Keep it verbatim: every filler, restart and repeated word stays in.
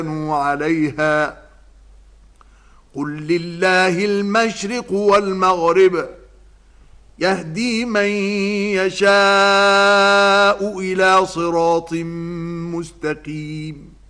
عليها قل لله المشرق والمغرب يهدي من يشاء إلى صراط مستقيم.